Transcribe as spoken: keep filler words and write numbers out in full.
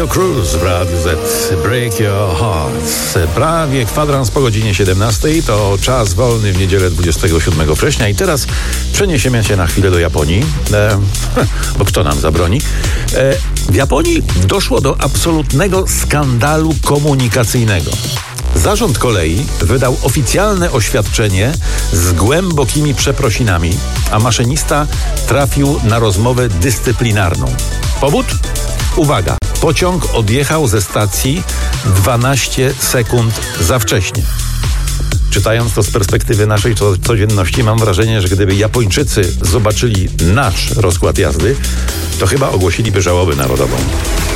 Cruise w Radiu Z. Break Your Heart. Prawie kwadrans po godzinie siedemnastej. To czas wolny w niedzielę dwudziestego siódmego września. I teraz przeniesiemy się na chwilę do Japonii, e, bo kto nam zabroni? E, w Japonii doszło do absolutnego skandalu komunikacyjnego. Zarząd kolei wydał oficjalne oświadczenie z głębokimi przeprosinami, a maszynista trafił na rozmowę dyscyplinarną. Powód? Uwaga, pociąg odjechał ze stacji dwanaście sekund za wcześnie. Czytając to z perspektywy naszej codzienności, mam wrażenie, że gdyby Japończycy zobaczyli nasz rozkład jazdy, to chyba ogłosiliby żałobę narodową.